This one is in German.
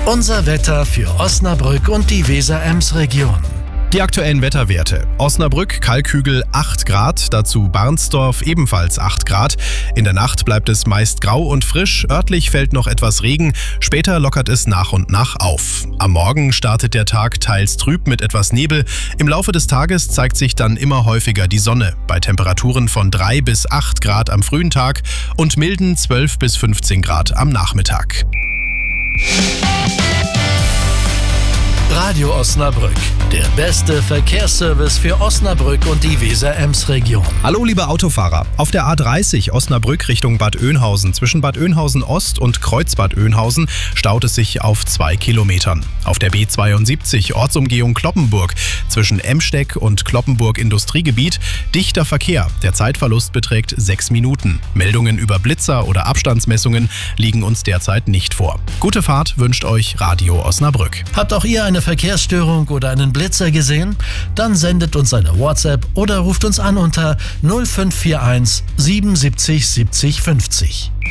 Unser Wetter für Osnabrück und die Weser-Ems-Region. Die aktuellen Wetterwerte. Osnabrück, Kalkhügel 8 Grad, dazu Barnsdorf ebenfalls 8 Grad. In der Nacht bleibt es meist grau und frisch, örtlich fällt noch etwas Regen, später lockert es nach und nach auf. Am Morgen startet der Tag teils trüb mit etwas Nebel. Im Laufe des Tages zeigt sich dann immer häufiger die Sonne, bei Temperaturen von 3 bis 8 Grad am frühen Tag und milden 12 bis 15 Grad am Nachmittag. Radio Osnabrück, der beste Verkehrsservice für Osnabrück und die Weser-Ems-Region. Hallo liebe Autofahrer, auf der A30 Osnabrück Richtung Bad Oeynhausen zwischen Bad Oeynhausen Ost und Kreuzbad Oeynhausen staut es sich auf 2 Kilometern. Auf der B72 Ortsumgehung Cloppenburg zwischen Emsteck und Cloppenburg Industriegebiet dichter Verkehr. Der Zeitverlust beträgt 6 Minuten. Meldungen über Blitzer oder Abstandsmessungen liegen uns derzeit nicht vor. Gute Fahrt wünscht euch Radio Osnabrück. Habt auch ihr eine Verkehrsstörung oder einen Blitzer gesehen? Dann sendet uns eine WhatsApp oder ruft uns an unter 0541 77 70 50.